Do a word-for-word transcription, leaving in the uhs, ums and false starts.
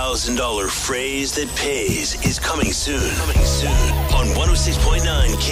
thousand dollars phrase that pays is coming soon. Coming soon on one oh six point nine